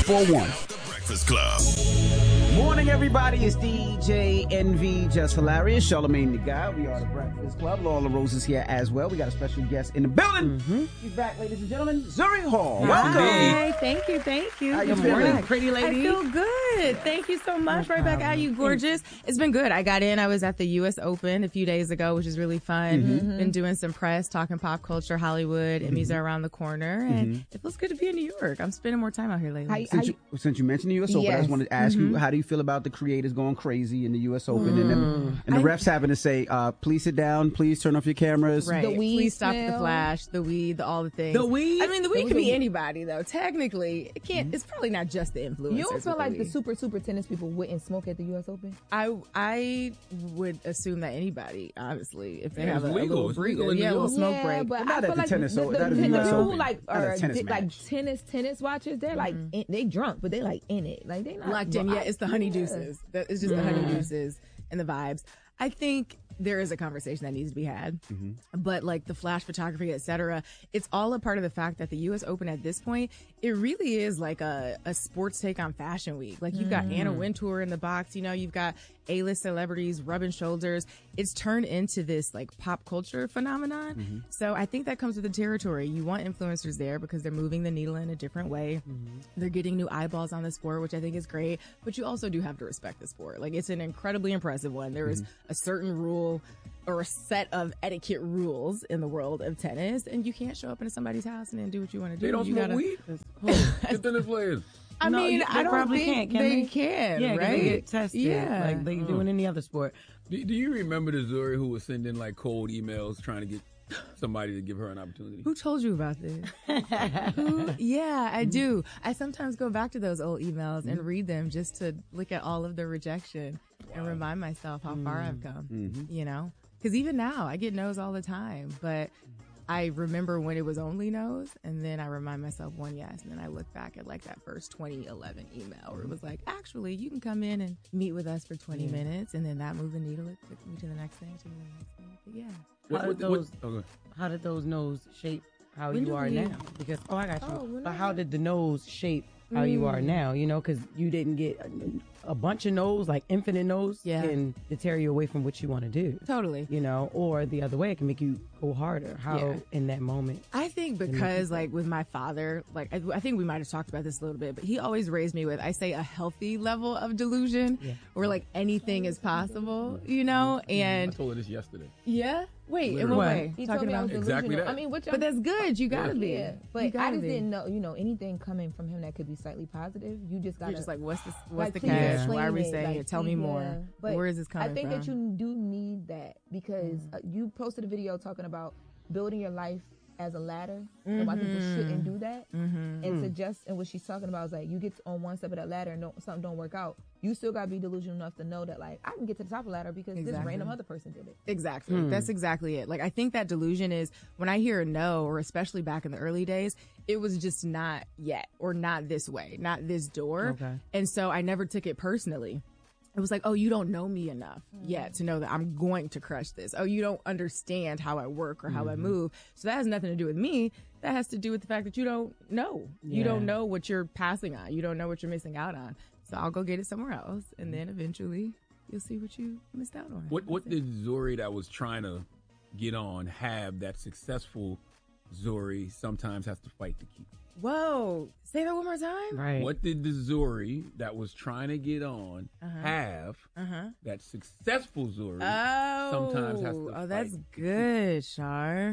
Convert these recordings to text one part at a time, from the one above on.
441. The Breakfast Club. Morning, everybody. It's DJ NV, Just Hilarious, Charlamagne the Guy. We are the Breakfast Club. Laura Rose is here as well. We got a special guest in the building. She's back, ladies and gentlemen. Zuri Hall. Welcome. Hi. Thank you. How you Good feeling? morning, pretty lady. I feel good. Thank you so much. Right back at you, gorgeous. It's been good. I got in. I was at the U.S. Open a few days ago, which is really fun. Been doing some press, talking pop culture, Hollywood. Emmys are around the corner, and it feels good to be in New York. I'm spending more time out here lately. Since you mentioned the U.S. Open, I just wanted to ask you, how do you feel about the creators going crazy in the U.S. Open and the refs having to say, please sit down, please turn off your cameras. Right. The weed Please stop smell. the flash, the weed, all the things. The weed? I mean, the weed could be anybody, though. Technically, it can't. It's probably not just the influencers. You don't feel with like the weed. super tennis people wouldn't smoke at the U.S. Open? I would assume that anybody, honestly, if they Yeah, have a it's legal. little It's breather, legal in New a little York. smoke break. But Not I at feel the like tennis, the, not the, at the the US people Open. who like Not a are tennis like match. tennis watchers, they're like they drunk, but they like in it, like they not Locked in. Yeah, it's the honey Yeah. deuces. It's just the honey deuces and the vibes. I think there is a conversation that needs to be had, but like the flash photography, etc., it's all a part of the fact that the U.S. Open at this point, it really is like a sports take on Fashion Week. Like you've got Anna Wintour in the box, you know, you've got A-list celebrities rubbing shoulders. It's turned into this like pop culture phenomenon. So I think that comes with the territory. You want influencers there because they're moving the needle in a different way. They're getting new eyeballs on the sport, which I think is great. But you also do have to respect the sport. Like it's an incredibly impressive one. There is a certain rule or a set of etiquette rules in the world of tennis, and you can't show up into somebody's house and then do what you want to do. They don't You smoke gotta- weed? The tennis players. I No, mean, they I don't probably think can they they? can, Yeah, 'cause right? they get tested like they do in any other sport. Do you remember the Zuri who was sending like cold emails trying to get somebody to give her an opportunity? Who told you about this? Yeah, I do. I sometimes go back to those old emails and read them just to look at all of the rejection and remind myself how far I've come, you know? Because even now, I get no's all the time, but I remember when it was only no's, and then I remind myself one yes, and then I look back at like that first 2011 email where it was like, actually, you can come in and meet with us for 20 minutes, and then that moved the needle. It took me to the next thing, to the next thing. But yeah. How did those no's shape how When you do are we- now? Because I got you. when But I- how did the no's shape how you are now? You know, because you didn't get a bunch of no's, like infinite no's, Yeah. can deter you away from what you want to do. Totally. You know, or the other way, it can make you go harder. How Yeah. in that moment? I think because, like, with my father, like, I think we might have talked about this a little bit, but he always raised me with, I say, a healthy level of delusion where, like, anything is possible, you know? I And, told her this yesterday. yeah? Wait, in Literally. what way? He Talking told me I was about, Exactly delusional. that. I mean, which but that's good. You gotta be. yeah. You But I gotta just be. didn't know, anything coming from him that could be slightly positive. You just gotta. You're just like, what's the like, catch? please explain Why are we it. saying Like, it? Tell me please, more. yeah. But Where is this coming I think from? that you do need that because you posted a video talking about building your life as a ladder and why people shouldn't do that. And suggest, and what she's talking about is like you get on one step of that ladder and something don't work out. You still gotta be delusional enough to know that like I can get to the top of the ladder because this Exactly. random other person did it. Exactly. That's exactly it. Like, I think that delusion is when I hear a no, or especially back in the early days, it was just not yet, or not this way, not this door. Okay. And so I never took it personally. It was like, oh, you don't know me enough yet to know that I'm going to crush this. Oh, you don't understand how I work or how I move. So that has nothing to do with me. That has to do with the fact that you don't know. You don't know what you're passing on. You don't know what you're missing out on. So I'll go get it somewhere else. And then eventually you'll see what you missed out on. What did Zuri that was trying to get on have that successful Zuri sometimes has to fight to keep? Whoa. Say that one more time. Right. What did the Zuri that was trying to get on have that successful Zuri sometimes has to Oh, that's fight? good, Shar.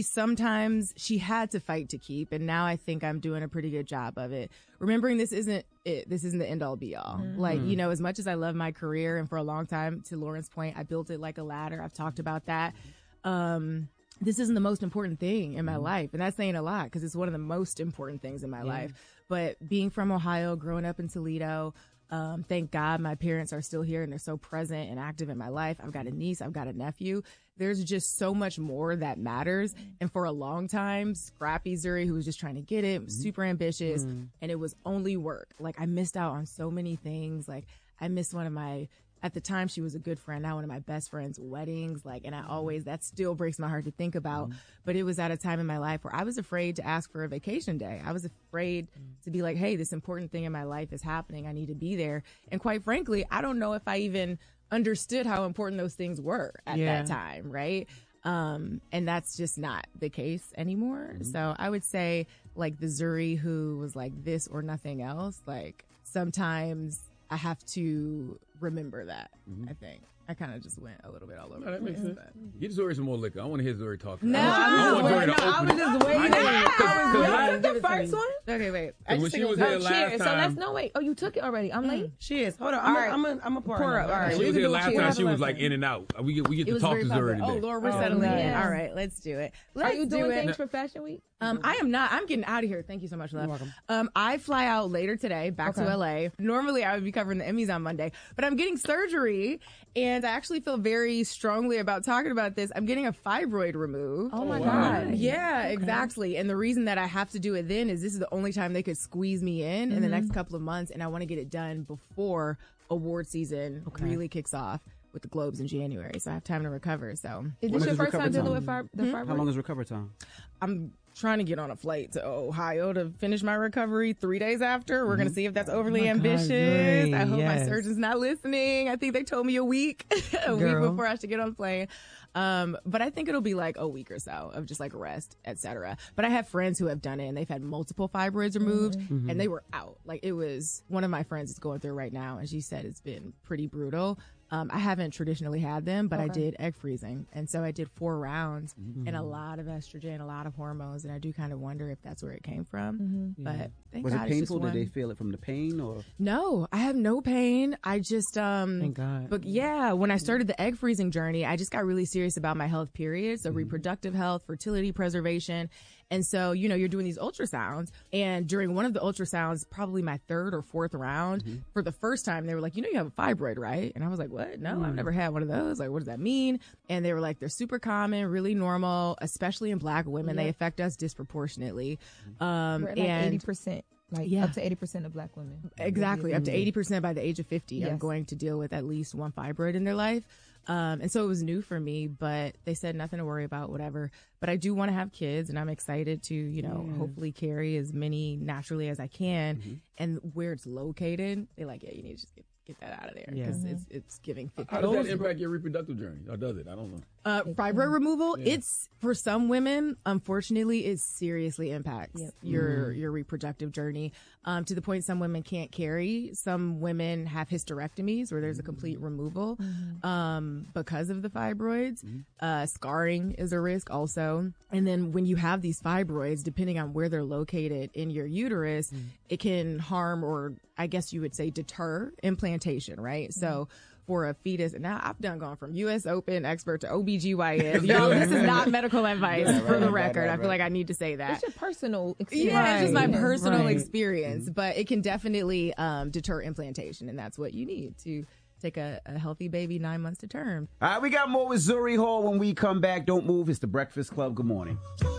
She had to fight to keep, and now I think I'm doing a pretty good job of it. Remembering this isn't it. This isn't the end all be all. Like, you know, as much as I love my career, and for a long time, to Lauren's point, I built it like a ladder. I've talked about that. This isn't the most important thing in my life. And that's saying a lot because it's one of the most important things in my life. But being from Ohio, growing up in Toledo, thank God my parents are still here and they're so present and active in my life. I've got a niece, I've got a nephew. There's just so much more that matters. And for a long time, scrappy Zuri, who was just trying to get it, was super ambitious, and it was only work. Like, I missed out on so many things. Like, I missed one of my at the time she was a good friend, now one of my best friends' weddings, like, and that still breaks my heart to think about. But it was at a time in my life where I was afraid to ask for a vacation day. I was afraid to be like, hey, this important thing in my life is happening. I need to be there. And quite frankly, I don't know if I even understood how important those things were at that time, right? And that's just not the case anymore. So I would say, like, the Zuri who was like this or nothing else, like, sometimes I have to remember that, I think. I kind of just went a little bit all over. No, that makes sense. Get Zuri some more liquor. I want to hear Zuri talk. No, I was just waiting. Cause The first one? Okay, wait. when she was here last Cheers. So time, let's no wait. Oh, you took it already. I'm late. She is. Hold on. All right. I'm a Pour up. All right. she was here last time. She was like in and out. We get It to was talk very to popular. Zuri today. Oh, Lord, we're settling in. yes. All right, let's do it. Are you doing it. things for Fashion Week? I am not. I'm getting out of here. Thank you so much, love. You're welcome. I fly out later today, back to LA. Normally, I would be covering the Emmys on Monday, but I'm getting surgery, and I actually feel very strongly about talking about this. I'm getting a fibroid removed. Oh my God. Yeah, exactly. And the reason that I have to do it then is this is the only time they could squeeze me in the next couple of months, and I want to get it done before award season really kicks off with the Globes in January, so I have time to recover. So Is When this your is first time recovery dealing time? with the fibroid? How long is recovery time? I'm trying to get on a flight to Ohio to finish my recovery 3 days after. We're going to see if that's overly ambitious. Zuri, I hope my yes. surgeon's not listening. I think they told me a week, week before I should get on the plane. But I think it'll be like a week or so of just like rest, etc. But I have friends who have done it and they've had multiple fibroids removed and they were out. Like, it was one of my friends is going through it right now, and she said it's been pretty brutal. I haven't traditionally had them, but I did egg freezing. And so I did 4 rounds and a lot of estrogen, a lot of hormones. And I do kind of wonder if that's where it came from. But thank Was God it it's just painful? Did one. they feel it from the pain or? No, I have no pain. I just, Thank God. But yeah, when I started the egg freezing journey, I just got really serious about my health, period. So reproductive health, fertility preservation. And so, you know, you're doing these ultrasounds, and during one of the ultrasounds, probably my 3rd or 4th round, for the first time, they were like, you know, you have a fibroid, right? And I was like, what? No, I've never had one of those. Like, what does that mean? And they were like, they're super common, really normal, especially in Black women. They affect us disproportionately. We're at like and 80%. Like Yeah. up to 80% of Black women. exactly, up to 80% by the age of 50 are Yes. going to deal with at least one fibroid in their life. And so it was new for me, but they said nothing to worry about, whatever. But I do want to have kids, and I'm excited to, you know, hopefully carry as many naturally as I can. And where it's located, they're like, yeah, you need to just get that out of there because it's giving 50. How does that impact your reproductive journey? Or does it? I don't know. Fibroid removal, it's for some women, unfortunately, it seriously impacts your reproductive journey to the point some women can't carry. Some women have hysterectomies where there's a complete removal because of the fibroids. Scarring is a risk also. And then when you have these fibroids, depending on where they're located in your uterus, it can harm, or I guess you would say deter, implantation, right? So for a fetus, and now I've gone from U.S. Open expert to OBGYN. Y'all, this is not medical advice for the record. I feel like I need to say that. It's your personal experience. Yeah, it's just my personal Right. experience, but it can definitely deter implantation, and that's what you need to take a healthy baby 9 months to term. All right, we got more with Zuri Hall when we come back. Don't move. It's the Breakfast Club. Good morning.